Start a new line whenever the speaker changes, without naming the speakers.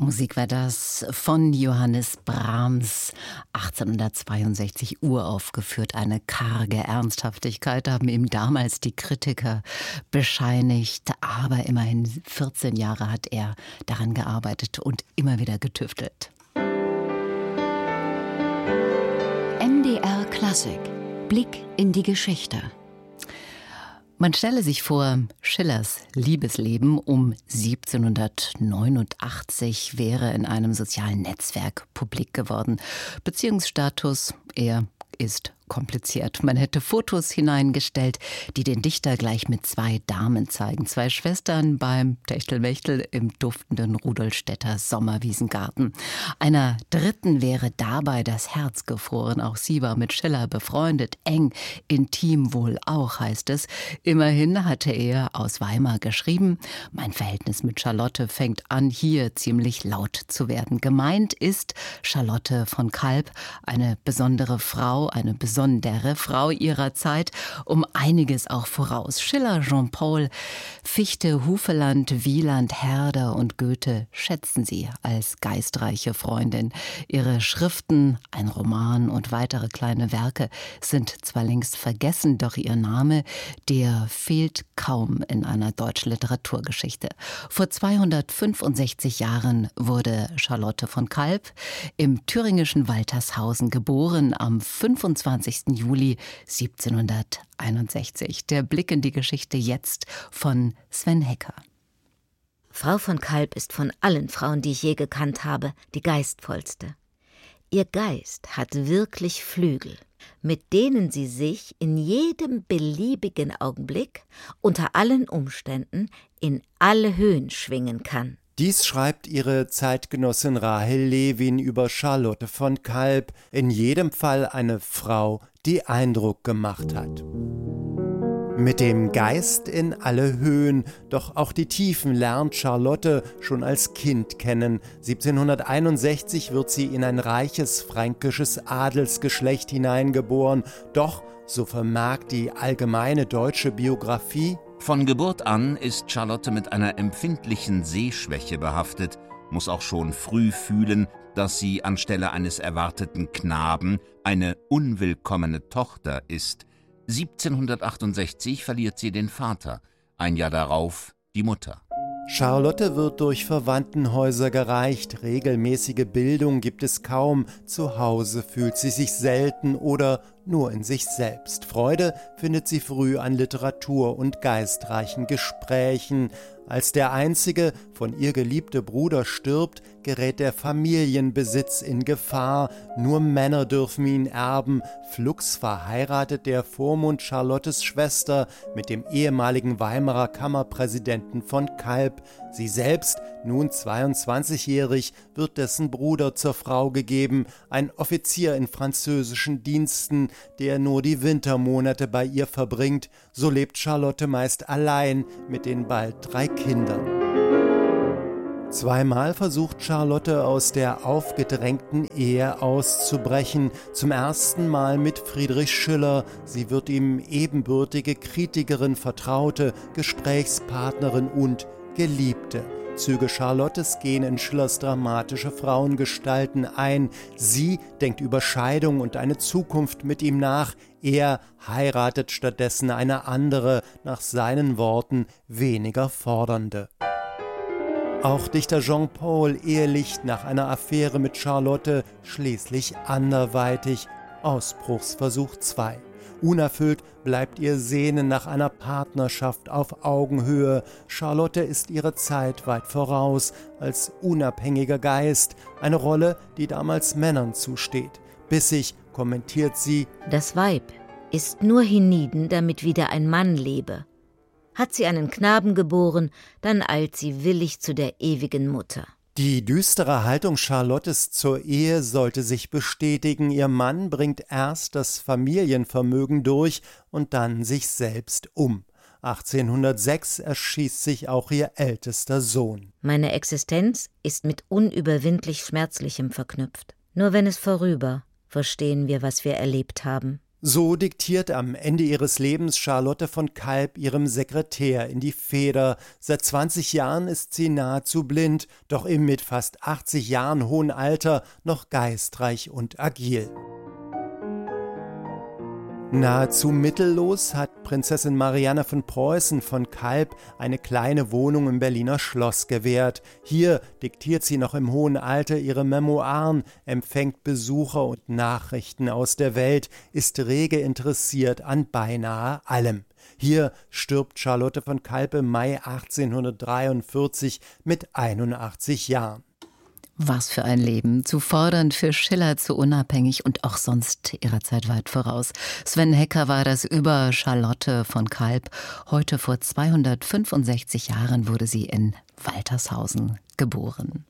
Musik war das von Johannes Brahms, 1862 uraufgeführt. Eine karge Ernsthaftigkeit haben ihm damals die Kritiker bescheinigt. Aber immerhin 14 Jahre hat er daran gearbeitet und immer wieder getüftelt.
MDR Klassik. Blick in die Geschichte.
Man stelle sich vor, Schillers Liebesleben um 1789 wäre in einem sozialen Netzwerk publik geworden. Beziehungsstatus, er ist kompliziert. Man hätte Fotos hineingestellt, die den Dichter gleich mit 2 Damen zeigen. 2 Schwestern beim Techtelmechtel im duftenden Rudolstädter Sommerwiesengarten. Einer dritten wäre dabei das Herz gefroren. Auch sie war mit Schiller befreundet, eng, intim wohl auch, heißt es. Immerhin hatte er aus Weimar geschrieben, mein Verhältnis mit Charlotte fängt an, hier ziemlich laut zu werden. Gemeint ist Charlotte von Kalb, eine besondere Frau, eine besondere Frau ihrer Zeit, um einiges auch voraus. Schiller, Jean-Paul, Fichte, Hufeland, Wieland, Herder und Goethe schätzen sie als geistreiche Freundin. Ihre Schriften, ein Roman und weitere kleine Werke sind zwar längst vergessen, doch ihr Name, der fehlt kaum in einer deutschen Literaturgeschichte. Vor 265 Jahren wurde Charlotte von Kalb im thüringischen Waltershausen geboren, am 25. Juli 1761. Der Blick in die Geschichte jetzt von Sven Hecker.
Frau von Kalb ist von allen Frauen, die ich je gekannt habe, die geistvollste. Ihr Geist hat wirklich Flügel, mit denen sie sich in jedem beliebigen Augenblick, unter allen Umständen, in alle Höhen schwingen kann.
Dies schreibt ihre Zeitgenossin Rahel Lewin über Charlotte von Kalb, in jedem Fall eine Frau, die Eindruck gemacht hat. Mit dem Geist in alle Höhen, doch auch die Tiefen lernt Charlotte schon als Kind kennen. 1761 wird sie in ein reiches fränkisches Adelsgeschlecht hineingeboren, doch, so vermerkt die allgemeine deutsche Biografie,
von Geburt an ist Charlotte mit einer empfindlichen Sehschwäche behaftet, muss auch schon früh fühlen, dass sie anstelle eines erwarteten Knaben eine unwillkommene Tochter ist. 1768 verliert sie den Vater, ein Jahr darauf die Mutter.
Charlotte wird durch Verwandtenhäuser gereicht, regelmäßige Bildung gibt es kaum, zu Hause fühlt sie sich selten oder nur in sich selbst. Freude findet sie früh an Literatur und geistreichen Gesprächen. Als der einzige, von ihr geliebte Bruder stirbt, gerät der Familienbesitz in Gefahr. Nur Männer dürfen ihn erben. Flugs verheiratet der Vormund Charlottes Schwester mit dem ehemaligen Weimarer Kammerpräsidenten von Kalb. Sie selbst, nun 22-jährig, wird dessen Bruder zur Frau gegeben, ein Offizier in französischen Diensten, der nur die Wintermonate bei ihr verbringt. So lebt Charlotte meist allein mit den bald 3 Kindern. Zweimal versucht Charlotte aus der aufgedrängten Ehe auszubrechen. Zum ersten Mal mit Friedrich Schiller. Sie wird ihm ebenbürtige Kritikerin, Vertraute, Gesprächspartnerin und Geliebte. Züge Charlottes gehen in Schillers dramatische Frauengestalten ein. Sie denkt über Scheidung und eine Zukunft mit ihm nach. Er heiratet stattdessen eine andere, nach seinen Worten weniger fordernde. Auch Dichter Jean-Paul ehelicht nach einer Affäre mit Charlotte, schließlich anderweitig. Ausbruchsversuch 2. Unerfüllt bleibt ihr Sehnen nach einer Partnerschaft auf Augenhöhe. Charlotte ist ihre Zeit weit voraus, als unabhängiger Geist, eine Rolle, die damals Männern zusteht. Bissig kommentiert sie:
Das Weib ist nur hienieden, damit wieder ein Mann lebe. Hat sie einen Knaben geboren, dann eilt sie willig zu der ewigen Mutter.
Die düstere Haltung Charlottes zur Ehe sollte sich bestätigen. Ihr Mann bringt erst das Familienvermögen durch und dann sich selbst um. 1806 erschießt sich auch ihr ältester Sohn.
Meine Existenz ist mit unüberwindlich Schmerzlichem verknüpft. Nur wenn es vorüber, verstehen wir, was wir erlebt haben.
So diktiert am Ende ihres Lebens Charlotte von Kalb ihrem Sekretär in die Feder. Seit 20 Jahren ist sie nahezu blind, doch im mit fast 80 Jahren hohen Alter noch geistreich und agil. Nahezu mittellos hat Prinzessin Marianne von Preußen von Kalb eine kleine Wohnung im Berliner Schloss gewährt. Hier diktiert sie noch im hohen Alter ihre Memoiren, empfängt Besucher und Nachrichten aus der Welt, ist rege interessiert an beinahe allem. Hier stirbt Charlotte von Kalb im Mai 1843 mit 81 Jahren.
Was für ein Leben, zu fordernd für Schiller, zu unabhängig und auch sonst ihrer Zeit weit voraus. Sven Hecker war das über Charlotte von Kalb. Heute vor 265 Jahren wurde sie in Waltershausen geboren.